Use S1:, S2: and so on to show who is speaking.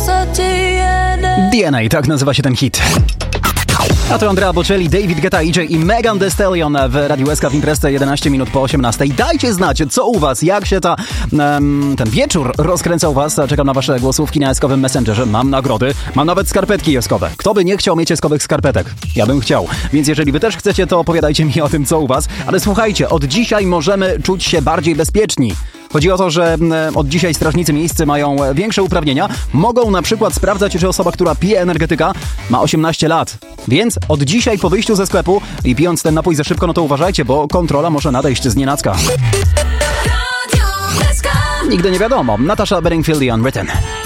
S1: DNA, tak nazywa się ten hit. A to Andrea Bocelli, David Guetta, EJ i Megan Thee Stallion w Radiu SK w imprezce 11 minut po 18. Dajcie znać, co u was, jak się ten wieczór rozkręca u was. Czekam na wasze głosówki na eskowym Messengerze. Mam nagrody, mam nawet skarpetki eskowe. Kto by nie chciał mieć eskowych skarpetek? Ja bym chciał. Więc jeżeli wy też chcecie, to opowiadajcie mi o tym, co u was. Ale słuchajcie, od dzisiaj możemy czuć się bardziej bezpieczni. Chodzi o to, że od dzisiaj strażnicy miejscy mają większe uprawnienia. Mogą na przykład sprawdzać, czy osoba, która pije energetyka, ma 18 lat. Więc od dzisiaj po wyjściu ze sklepu i pijąc ten napój za szybko, no to uważajcie, bo kontrola może nadejść znienacka. Nigdy nie wiadomo. Natasha Bedingfield i Unwritten.